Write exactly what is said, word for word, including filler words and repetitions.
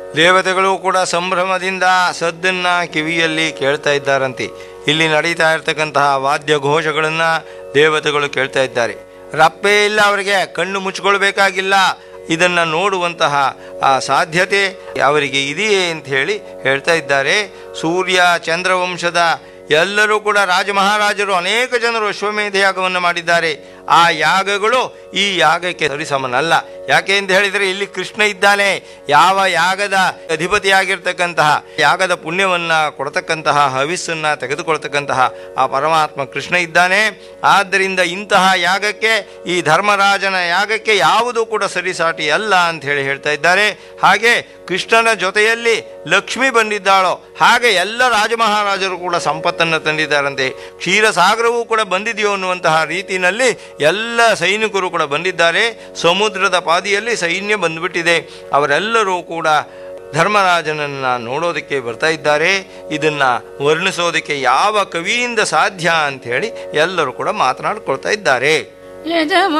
ದೇವತೆಗಳು ಕೂಡ ಸಂಭ್ರಮದಿಂದ ಸದ್ದನ್ನು ಕಿವಿಯಲ್ಲಿ ಕೇಳ್ತಾ ಇದ್ದಾರಂತೆ. ಇಲ್ಲಿ ನಡೀತಾ ಇರ್ತಕ್ಕಂತಹ ವಾದ್ಯ ಘೋಷಗಳನ್ನು ದೇವತೆಗಳು ಕೇಳ್ತಾ ಇದ್ದಾರೆ. ರಪ್ಪೇ ಇಲ್ಲ ಅವರಿಗೆ, ಕಣ್ಣು ಮುಚ್ಕೊಳ್ಬೇಕಾಗಿಲ್ಲ. ಇದನ್ನು ನೋಡುವಂತಹ ಆ ಸಾಧ್ಯತೆ ಅವರಿಗೆ ಇದೆಯೇ ಅಂತ ಹೇಳಿ ಹೇಳ್ತಾ ಇದ್ದಾರೆ. ಸೂರ್ಯ ಚಂದ್ರವಂಶದ ಎಲ್ಲರೂ ಕೂಡ ರಾಜ ಮಹಾರಾಜರು ಅನೇಕ ಜನರು ಅಶ್ವಮೇಧ ಯಾಗವನ್ನು ಮಾಡಿದ್ದಾರೆ. ಆ ಯಾಗಗಳು ಈ ಯಾಗಕ್ಕೆ ಸರಿಸಮನಲ್ಲ. ಯಾಕೆ ಅಂತ ಹೇಳಿದರೆ ಇಲ್ಲಿ ಕೃಷ್ಣ ಇದ್ದಾನೆ. ಯಾವ ಯಾಗದ ಅಧಿಪತಿಯಾಗಿರ್ತಕ್ಕಂತಹ, ಯಾಗದ ಪುಣ್ಯವನ್ನು ಕೊಡ್ತಕ್ಕಂತಹ, ಹವಿಸ್ಸನ್ನು ತೆಗೆದುಕೊಳ್ತಕ್ಕಂತಹ ಆ ಪರಮಾತ್ಮ ಕೃಷ್ಣ ಇದ್ದಾನೆ. ಆದ್ದರಿಂದ ಇಂತಹ ಯಾಗಕ್ಕೆ, ಈ ಧರ್ಮರಾಜನ ಯಾಗಕ್ಕೆ ಯಾವುದೂ ಕೂಡ ಸರಿಸಾಟಿ ಅಲ್ಲ ಅಂತ ಹೇಳಿ ಹೇಳ್ತಾ ಇದ್ದಾರೆ. ಹಾಗೆ ಕೃಷ್ಣನ ಜೊತೆಯಲ್ಲಿ ಲಕ್ಷ್ಮಿ ಬಂದಿದ್ದಾಳೋ ಹಾಗೆ ಎಲ್ಲ ರಾಜಮಹಾರಾಜರು ಕೂಡ ಸಂಪತ್ತನ್ನು ತಂದಿದ್ದಾರಂತೆ. ಕ್ಷೀರಸಾಗರವೂ ಕೂಡ ಬಂದಿದೆಯೋ ಅನ್ನುವಂತಹ ರೀತಿಯಲ್ಲಿ ಎಲ್ಲ ಸೈನಿಕರು ಕೂಡ ಬಂದಿದ್ದಾರೆ. ಸಮುದ್ರದ ಪಾದಿಯಲ್ಲಿ ಸೈನ್ಯ ಬಂದುಬಿಟ್ಟಿದೆ. ಅವರೆಲ್ಲರೂ ಕೂಡ ಧರ್ಮರಾಜನನ್ನು ನೋಡೋದಕ್ಕೆ ಬರ್ತಾ ಇದ್ದಾರೆ. ಇದನ್ನು ವರ್ಣಿಸೋದಕ್ಕೆ ಯಾವ ಕವಿಯಿಂದ ಸಾಧ್ಯ ಅಂಥೇಳಿ ಎಲ್ಲರೂ ಕೂಡ ಮಾತನಾಡ್ಕೊಳ್ತಾ ಇದ್ದಾರೆ.